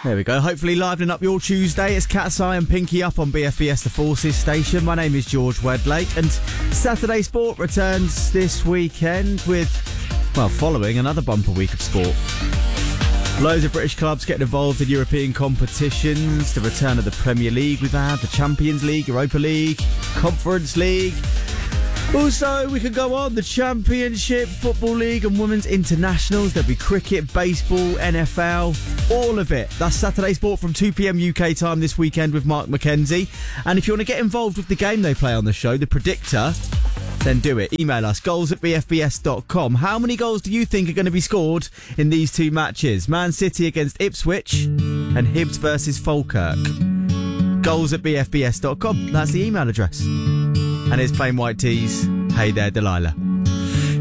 There we go. Hopefully livening up your Tuesday. It's Cat's Eye and Pinky Up on BFBS The Forces station. My name is George Wedlake, and Saturday Sport returns this weekend with, following another bumper week of sport. Loads of British clubs getting involved in European competitions. The return of the Premier League we've had, the Champions League, Europa League, Conference League. Also, we could go on, the Championship, Football League and Women's Internationals. There'll be cricket, baseball, NFL, all of it. That's Saturday Sport from 2pm UK time this weekend with Mark McKenzie. And if you want to get involved with the game they play on the show, the Predictor, then do it. Email us, goals@bfbs.com. How many goals do you think are going to be scored in these two matches? Man City against Ipswich and Hibs versus Falkirk. Goals@bfbs.com. That's the email address. And it's Plain White Tees. Hey there, Delilah.